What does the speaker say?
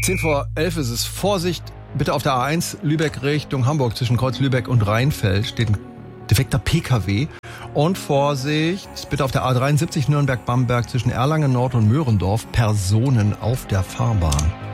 10:10 ist es. Vorsicht, bitte auf der A1 Lübeck Richtung Hamburg zwischen Kreuz Lübeck und Rheinfeld steht ein defekter PKW. Und Vorsicht, bitte auf der A73 Nürnberg-Bamberg zwischen Erlangen Nord und Möhrendorf Personen auf der Fahrbahn.